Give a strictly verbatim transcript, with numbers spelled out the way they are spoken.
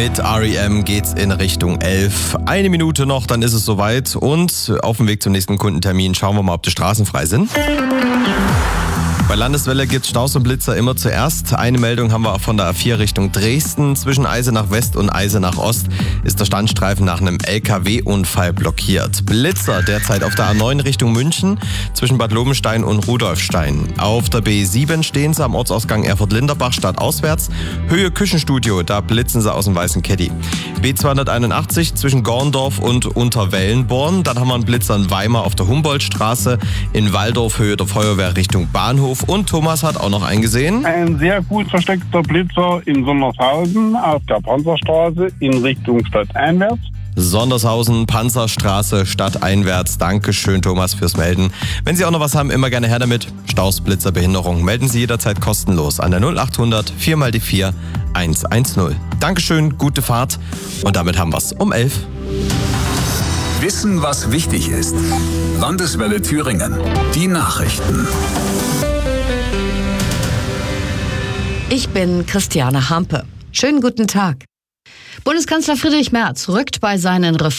Mit R E M geht's in Richtung elf. Eine Minute noch, dann ist es soweit. Und auf dem Weg zum nächsten Kundentermin schauen wir mal, ob die Straßen frei sind. Bei Landeswelle gibt's Staus und Blitzer immer zuerst. Eine Meldung haben wir auch von der A vier Richtung Dresden. Zwischen Eisenach West und Eisenach Ost ist der Standstreifen nach einem L K W-Unfall blockiert. Blitzer derzeit auf der A neun Richtung München zwischen Bad Lobenstein und Rudolfstein. Auf der B sieben stehen sie am Ortsausgang Erfurt-Linderbach stadtauswärts. Höhe Küchenstudio, da blitzen sie aus dem weißen Caddy. B zweihunderteinundachtzig zwischen Gorndorf und Unterwellenborn. Dann haben wir einen Blitzer in Weimar auf der Humboldtstraße. In Walldorf Höhe der Feuerwehr Richtung Bahnhof. Und Thomas hat auch noch einen gesehen. Ein sehr gut versteckter Blitzer in Sondershausen auf der Panzerstraße in Richtung stadteinwärts. Sondershausen, Panzerstraße, stadteinwärts. Dankeschön, Thomas, fürs Melden. Wenn Sie auch noch was haben, immer gerne her damit. Staus, Blitzer, Behinderung. Melden Sie jederzeit kostenlos an der null achthundert vier mal die vier eins eins null. Dankeschön, gute Fahrt. Und damit haben wir's um elf. Wissen, was wichtig ist. Landeswelle Thüringen. Die Nachrichten. Ich bin Christiane Hampe. Schönen guten Tag. Bundeskanzler Friedrich Merz rückt bei seinen Reformen